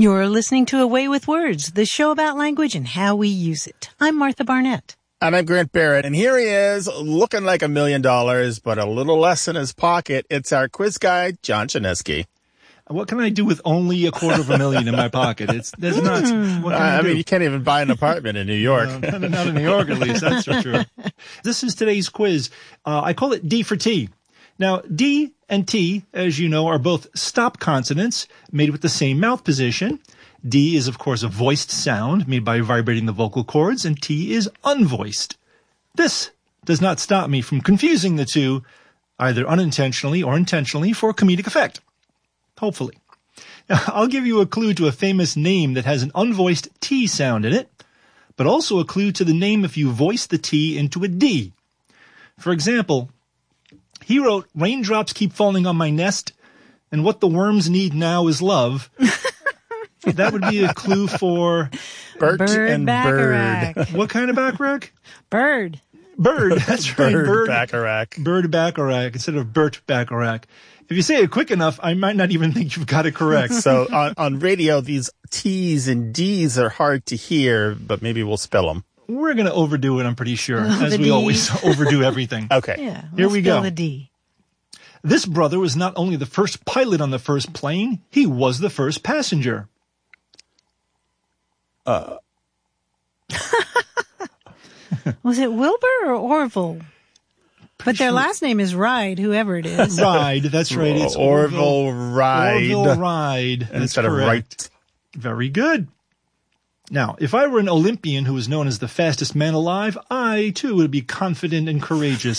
You're listening to A Way with Words, the show about language and how we use it. I'm Martha Barnett. And I'm Grant Barrett. And here he is, looking like $1 million, but a little less in his pocket. It's our quiz guy, John Chaneski. What can I do with only $250,000 in my pocket? That's nuts. What can I do? mean, you can't even buy an apartment in New York. Not in New York, at least. That's for sure. This is today's quiz. I call it D for T. Now, D and T, as you know, are both stop consonants made with the same mouth position. D is, of course, a voiced sound made by vibrating the vocal cords, and T is unvoiced. This does not stop me from confusing the two, either unintentionally or intentionally, for comedic effect. Hopefully. Now, I'll give you a clue to a famous name that has an unvoiced T sound in it, but also a clue to the name if you voice the T into a D. For example, he wrote, "Raindrops keep falling on my nest, and what the worms need now is love." That would be a clue for Bert and Bacharach. Bird. what kind of Bacharach? Bird. Bird, that's right. Bird Bacharach. Bird Bacharach instead of Bert Bacharach. If you say it quick enough, I might not even think you've got it correct. So on radio, these T's and D's are hard to hear, but maybe we'll spell them. We're going to overdo it, I'm pretty sure, as we always overdo everything. Okay. Yeah. Here we go. The D. This brother was not only the first pilot on the first plane, he was the first passenger. Was it Wilbur or Orville? But their last name is Ride, whoever it is. Ride, that's right. It's Orville Ride. Orville Ride. That's Instead correct. of right. Very good. Now, if I were an Olympian who was known as the fastest man alive, I, too, would be confident and courageous.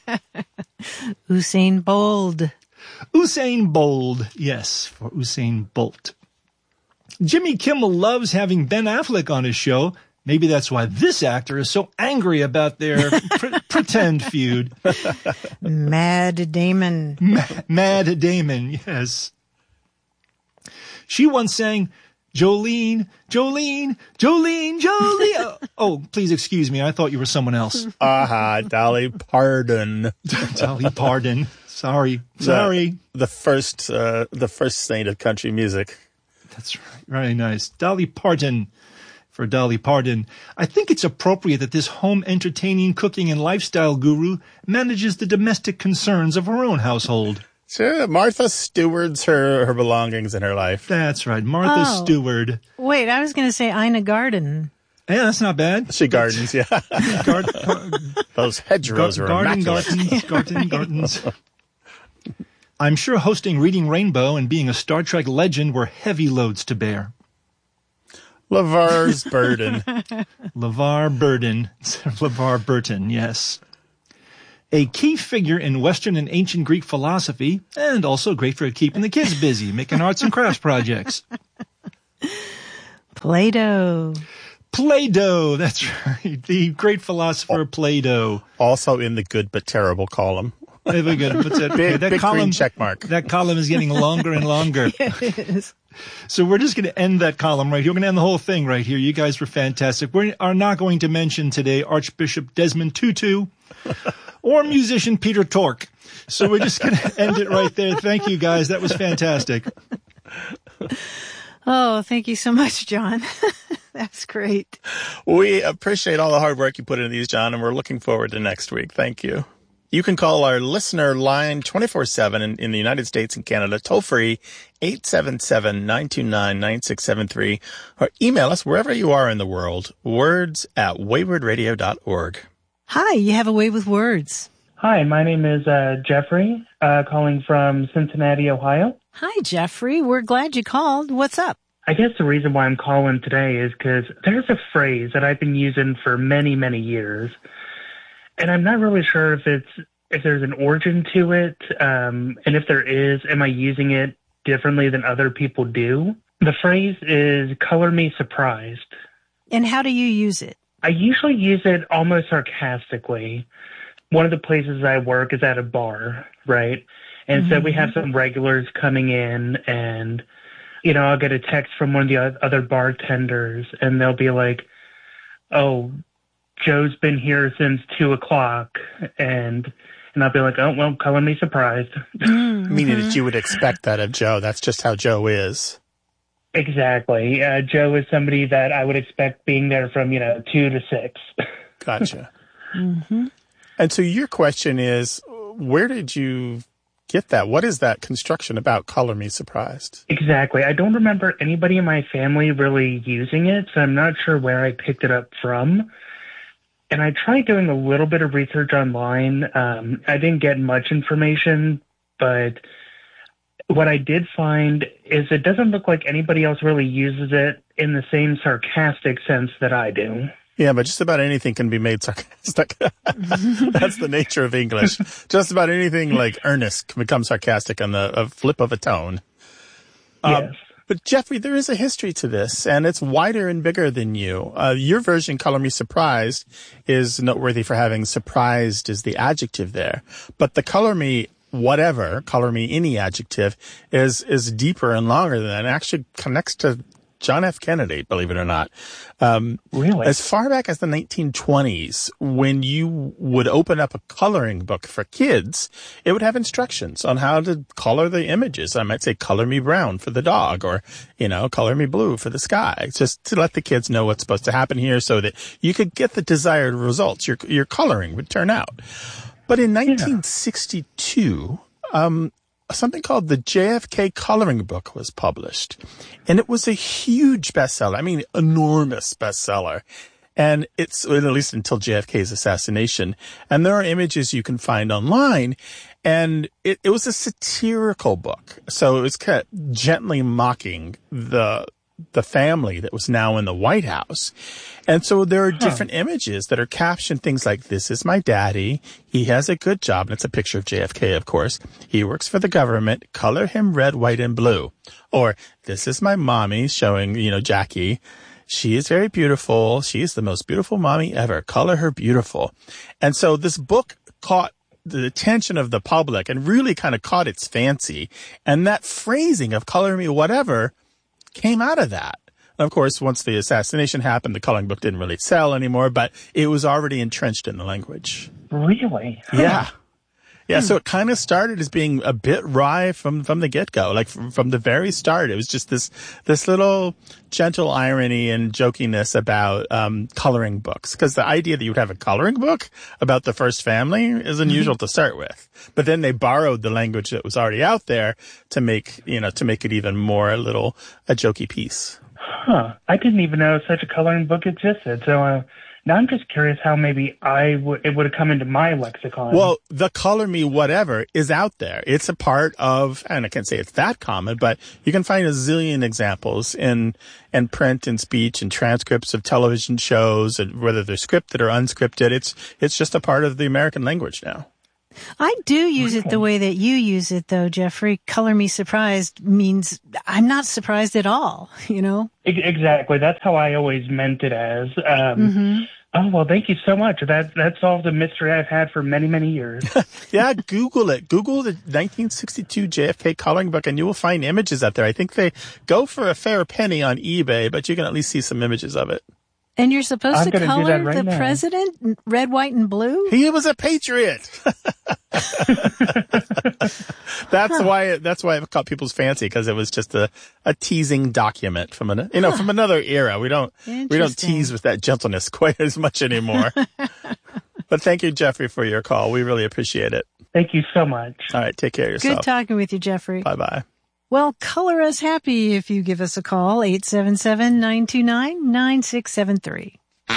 Usain Bolt. Usain Bolt. Yes, for Usain Bolt. Jimmy Kimmel loves having Ben Affleck on his show. Maybe that's why this actor is so angry about their pretend feud. Mad Damon. Mad Damon, yes. She once sang, "Jolene, Jolene, Jolene, Jolene." Oh, please excuse me. I thought you were someone else. Dolly Parton. Dolly Parton. Sorry. The first saint of country music. That's right. Very nice. Dolly Parton. For Dolly Parton. I think it's appropriate that this home entertaining, cooking, and lifestyle guru manages the domestic concerns of her own household. Sure, Martha stewards her belongings in her life. That's right. Martha Stewart. Wait, I was going to say Ina Garden. Yeah, that's not bad. She gardens, yeah. Those hedgerows are immaculate. Gardens. I'm sure hosting Reading Rainbow and being a Star Trek legend were heavy loads to bear. LeVar's Burden. LeVar Burton. LeVar Burton, yes. A key figure in Western and ancient Greek philosophy, and also great for keeping the kids busy, making arts and crafts projects. Plato. Plato, that's right. The great philosopher Plato. Also in the good but terrible column. Very good. What's that? Big green check mark. That column is getting longer and longer. It is. So we're just going to end that column right here. We're going to end the whole thing right here. You guys were fantastic. We are not going to mention today Archbishop Desmond Tutu or musician Peter Tork. So we're just going to end it right there. Thank you, guys. That was fantastic. Oh, thank you so much, John. That's great. We appreciate all the hard work you put into these, John, and we're looking forward to next week. Thank you. You can call our listener line 24/7 in the United States and Canada, toll-free, 877-929-9673, or email us wherever you are in the world, words@waywardradio.org. Hi, you have a way with words. Hi, my name is Jeffrey, calling from Cincinnati, Ohio. Hi, Jeffrey. We're glad you called. What's up? I guess the reason why I'm calling today is because there's a phrase that I've been using for many, many years. And I'm not really sure if there's an origin to it, and if there is, am I using it differently than other people do? The phrase is "color me surprised." And how do you use it? I usually use it almost sarcastically. One of the places I work is at a bar, right? And so we have some regulars coming in, and, you know, I'll get a text from one of the other bartenders, and they'll be like, "Oh, Joe's been here since 2:00, and I'll be like, "Oh, well, color me surprised." Meaning that you would expect that of Joe. That's just how Joe is. Exactly. Joe is somebody that I would expect being there from, 2 to 6. Gotcha. And so your question is, where did you get that? What is that construction about, Color Me Surprised? Exactly. I don't remember anybody in my family really using it, so I'm not sure where I picked it up from. And I tried doing a little bit of research online. I didn't get much information, but what I did find is it doesn't look like anybody else really uses it in the same sarcastic sense that I do. Yeah, but just about anything can be made sarcastic. That's the nature of English. Just about anything like earnest can become sarcastic on a flip of a tone. Yes. But Jeffrey, there is a history to this, and it's wider and bigger than you. Your version, Color Me Surprised, is noteworthy for having surprised as the adjective there. But the Color Me whatever, Color Me any adjective, is deeper and longer than that, and actually connects to John F. Kennedy, believe it or not. Really? As far back as the 1920s, when you would open up a coloring book for kids, it would have instructions on how to color the images. I might say, color me brown for the dog, or, color me blue for the sky, just to let the kids know what's supposed to happen here so that you could get the desired results your coloring would turn out. But in 1962, something called the JFK Coloring Book was published, and it was a huge bestseller. I mean, enormous bestseller. And it's, at least until JFK's assassination. And there are images you can find online. And it was a satirical book. So it was kind of gently mocking the family that was now in the White House. And so there are different images that are captioned things like, this is my daddy. He has a good job. And it's a picture of JFK, of course. He works for the government. Color him red, white, and blue. Or, this is my mommy, showing, Jackie. She is very beautiful. She is the most beautiful mommy ever. Color her beautiful. And so this book caught the attention of the public and really kind of caught its fancy. And that phrasing of color me whatever came out of that. And of course, once the assassination happened, the coloring book didn't really sell anymore, but it was already entrenched in the language. Really? Yeah. Yeah, so it kind of started as being a bit wry from the get-go, like from the very start. It was just this little gentle irony and jokiness about coloring books, because the idea that you would have a coloring book about the first family is unusual to start with. But then they borrowed the language that was already out there to make it even more a jokey piece. Huh. I didn't even know such a coloring book existed. So now I'm just curious how maybe it would have come into my lexicon. Well, the color me whatever is out there. It's a part of, and I can't say it's that common, but you can find a zillion examples in print and speech and transcripts of television shows, and whether they're scripted or unscripted. It's just a part of the American language now. I do use it the way that you use it, though, Jeffrey. Color me surprised means I'm not surprised at all, Exactly. That's how I always meant it as. Oh, well, thank you so much. That solved a mystery I've had for many, many years. Yeah, Google it. Google the 1962 JFK coloring book, and you will find images out there. I think they go for a fair penny on eBay, but you can at least see some images of it. And you're supposed to color the now. president red, white, and blue? He was a patriot. That's why it caught people's fancy, because it was just a teasing document from from another era. We don't tease with that gentleness quite as much anymore. But thank you, Jeffrey, for your call. We really appreciate it. Thank you so much. All right, take care of yourself. Good talking with you, Jeffrey. Bye-bye. Well, color us happy if you give us a call, 877-929-9673.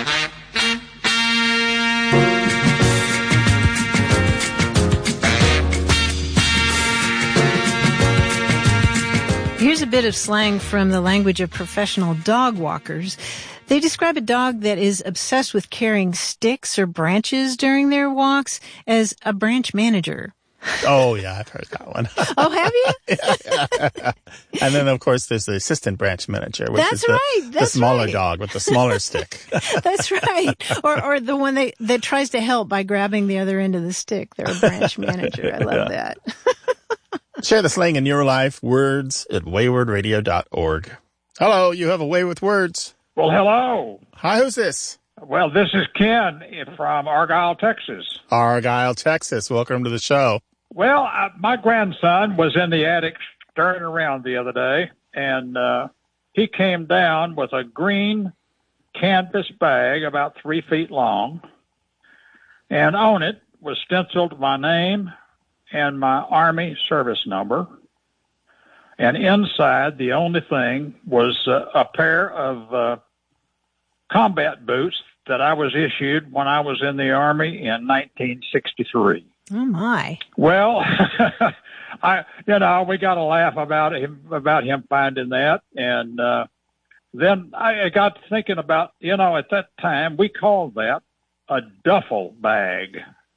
Here's a bit of slang from the language of professional dog walkers. They describe a dog that is obsessed with carrying sticks or branches during their walks as a branch manager. Oh, yeah, I've heard that one. Oh, have you? Yeah. And then, of course, there's the assistant branch manager, which is the smaller dog with the smaller stick. That's right. Or the one that tries to help by grabbing the other end of the stick. They're a branch manager. I love that. Share the slang in your life. Words at waywardradio.org. Hello, you have a way with words. Well, hello. Hi, who's this? Well, this is Ken from Argyle, Texas. Argyle, Texas. Welcome to the show. Well, my grandson was in the attic stirring around the other day, and he came down with a green canvas bag about 3 feet long, and on it was stenciled my name and my Army service number. And inside, the only thing was a pair of combat boots that I was issued when I was in the Army in 1963. Oh, my. Well, we got a laugh about him finding that. And then I got to thinking about, at that time, we called that a duffel bag.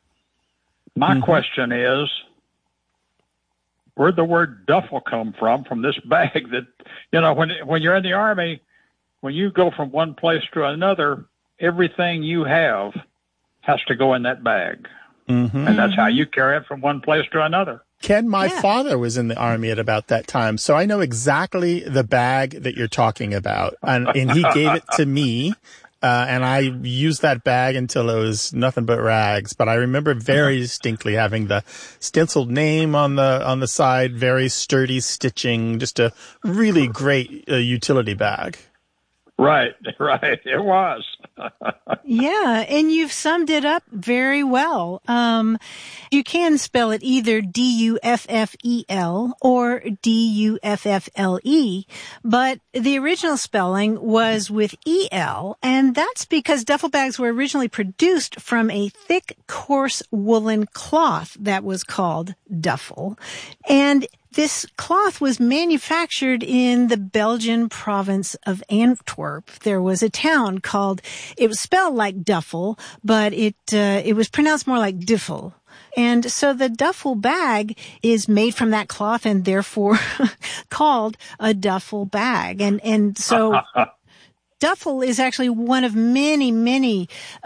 My question is, where'd the word duffel come from this bag that, when you're in the Army, when you go from one place to another, everything you have has to go in that bag. Mm-hmm. And that's how you carry it from one place to another. Ken, my father was in the Army at about that time, so I know exactly the bag that you're talking about. And he gave it to me, and I used that bag until it was nothing but rags. But I remember very distinctly having the stenciled name on the side, very sturdy stitching, just a really great utility bag. Right. It was. Yeah, and you've summed it up very well. You can spell it either D-U-F-F-E-L or D-U-F-F-L-E, but the original spelling was with E-L, and that's because duffel bags were originally produced from a thick, coarse woolen cloth that was called duffel. And this cloth was manufactured in the Belgian province of Antwerp. There was a town called, it was spelled like duffel, but it was pronounced more like duffel. And so the duffel bag is made from that cloth and therefore called a duffel bag. And so duffel is actually one of many, many,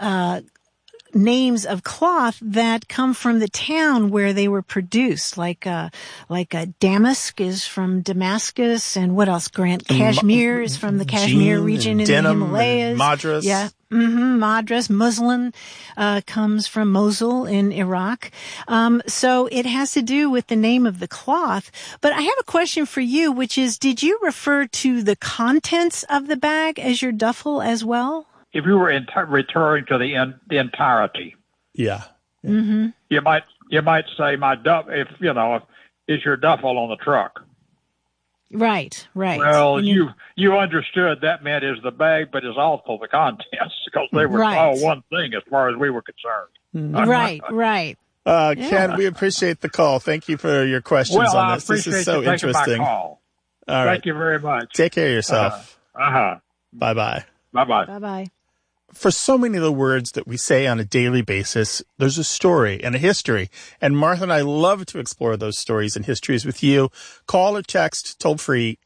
names of cloth that come from the town where they were produced, like damask is from Damascus, and what else, Grant? Cashmere is from the Kashmir region in the Himalayas. Madras. Yeah. Madras. Muslin comes from Mosul in Iraq. So it has to do with the name of the cloth. But I have a question for you, which is, did you refer to the contents of the bag as your duffel as well? If you were referring to the entirety, yeah, mm-hmm. you might say is your duffel on the truck? Right. Well, you understood that meant is the bag, but is also the contents, because they were all one thing as far as we were concerned. Right. Ken, we appreciate the call. Thank you for your questions on this. This is so interesting. My call. All right. Thank you very much. Take care of yourself. Bye-bye. Bye-bye. Bye-bye. For so many of the words that we say on a daily basis, there's a story and a history. And Martha and I love to explore those stories and histories with you. Call or text toll free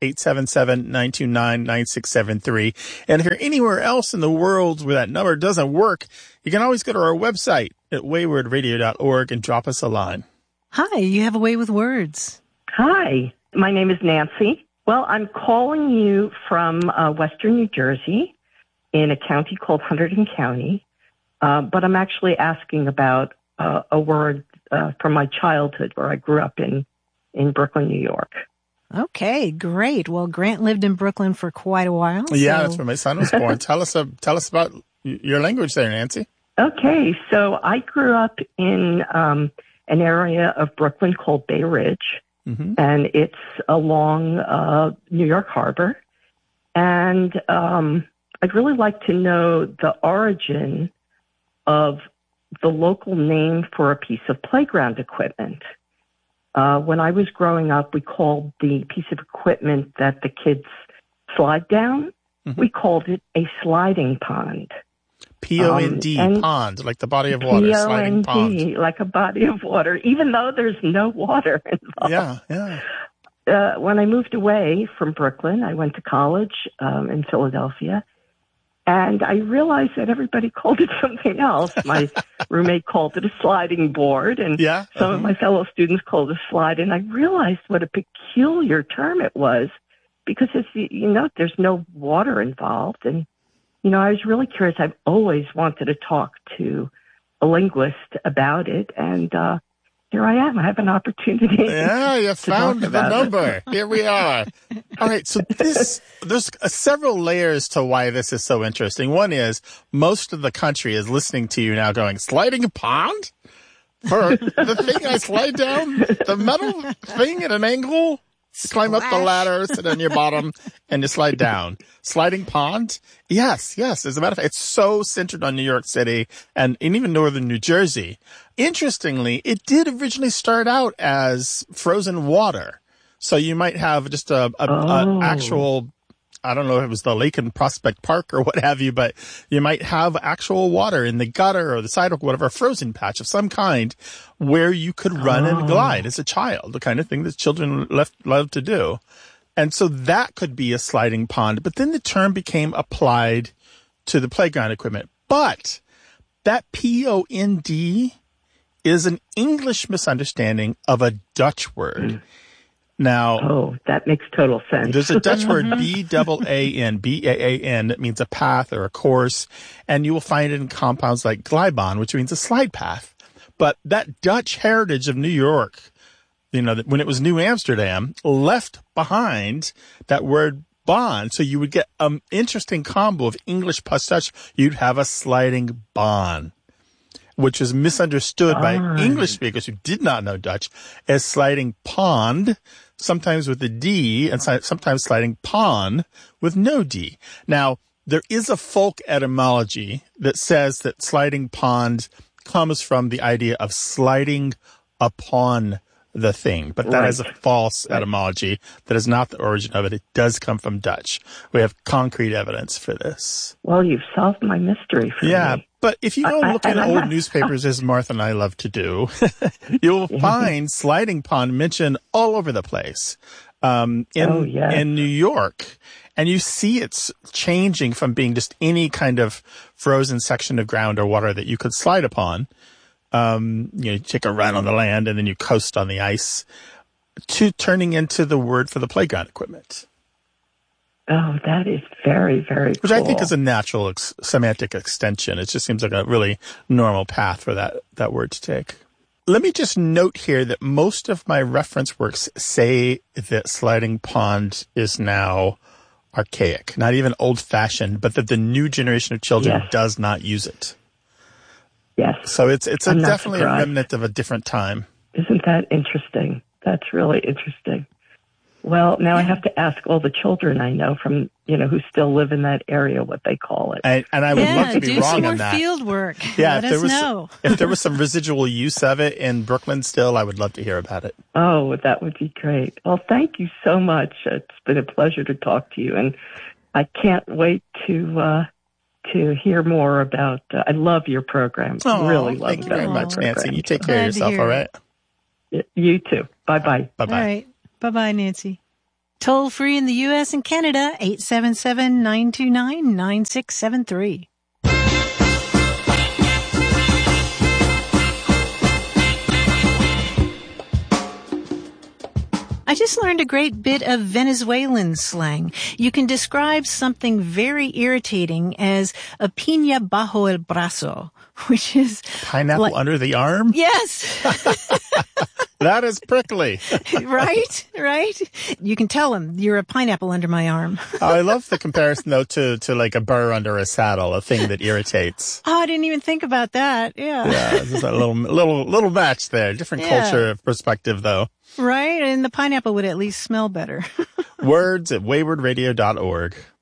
877-929-9673. And if you're anywhere else in the world where that number doesn't work, you can always go to our website at waywordradio.org and drop us a line. Hi, you have a way with words. Hi, my name is Nancy. Well, I'm calling you from Western New Jersey, in a county called Hunterdon County, but I'm actually asking about a word from my childhood where I grew up in Brooklyn, New York. Okay, great. Well, Grant lived in Brooklyn for quite a while. Yeah, that's where my son was born. Tell us about your language there, Nancy. Okay, so I grew up in an area of Brooklyn called Bay Ridge, and it's along New York Harbor, and I'd really like to know the origin of the local name for a piece of playground equipment. When I was growing up, we called the piece of equipment that the kids slide down, we called it a sliding pond. P-O-N-D, pond, like the body of water, sliding pond. P-O-N-D, like a body of water, even though there's no water involved. Yeah. When I moved away from Brooklyn, I went to college in Philadelphia. And I realized that everybody called it something else. My roommate called it a sliding board, and some of my fellow students called it a slide. And I realized what a peculiar term it was, because there's no water involved. And, I was really curious. I've always wanted to talk to a linguist about it. And here I am. I have an opportunity. Yeah, you found the number. Here we are. All right, so there's several layers to why this is so interesting. One is most of the country is listening to you now going, sliding pond? For the thing I slide down? The metal thing at an angle? You climb up the ladder, sit on your bottom, and you slide down. Sliding pond? Yes. As a matter of fact, it's so centered on New York City and even northern New Jersey. Interestingly, it did originally start out as frozen water. So you might have just an actual, I don't know if it was the lake in Prospect Park or what have you, but you might have actual water in the gutter or the sidewalk, whatever, a frozen patch of some kind where you could run and glide as a child, the kind of thing that children love to do. And so that could be a sliding pond. But then the term became applied to the playground equipment. But that POND is an English misunderstanding of a Dutch word. Now, that makes total sense. There's a Dutch word, B-A-A-N, B-A-A-N, that means a path or a course, and you will find it in compounds like Glijbaan, which means a slide path. But that Dutch heritage of New York, when it was New Amsterdam, left behind that word baan. So you would get an interesting combo of English plus Dutch. You'd have a sliding baan, which is misunderstood by English speakers who did not know Dutch as sliding pond, sometimes with a D, and sometimes sliding pond with no D. Now, there is a folk etymology that says that sliding pond comes from the idea of sliding upon the thing, but that is a false etymology. That is not the origin of it. It does come from Dutch. We have concrete evidence for this. Well, you've solved my mystery for me. But if you go look at old newspapers, as Martha and I love to do, you'll find sliding pond mentioned all over the place in New York. And you see it's changing from being just any kind of frozen section of ground or water that you could slide upon. You take a run on the land and then you coast on the ice, to turning into the word for the playground equipment. Oh, that is very, very cool. Which I think is a natural semantic extension. It just seems like a really normal path for that word to take. Let me just note here that most of my reference works say that sliding pond is now archaic, not even old-fashioned, but that the new generation of children does not use it. Yes. So it's definitely a remnant of a different time. Isn't that interesting? That's really interesting. Well, now I have to ask all the children I know from, who still live in that area what they call it. And I would love to be wrong on that. Do some more field work. Yeah, Let us know. If there was some residual use of it in Brooklyn still, I would love to hear about it. Oh, that would be great. Well, thank you so much. It's been a pleasure to talk to you. And I can't wait to hear more about, I love your program. Really love it. Thank you very much, Nancy. You take care of yourself, all right? You too. Bye-bye. Bye-bye. All right. Bye-bye, Nancy. Toll free in the U.S. and Canada, 877-929-9673. I just learned a great bit of Venezuelan slang. You can describe something very irritating as a piña bajo el brazo, which is pineapple under the arm? Yes. That is prickly. Right? You can tell him you're a pineapple under my arm. I love the comparison though to like a burr under a saddle, a thing that irritates. Oh, I didn't even think about that. Yeah. Yeah, there's a little match there. Different culture perspective though. Right? And the pineapple would at least smell better. Words at waywardradio.org.